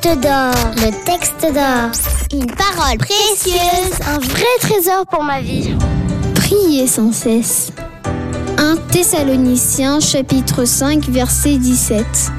d'or. Le texte d'or. Une parole précieuse. Un vrai trésor pour ma vie. Priez sans cesse. 1 Thessaloniciens chapitre 5 verset 17.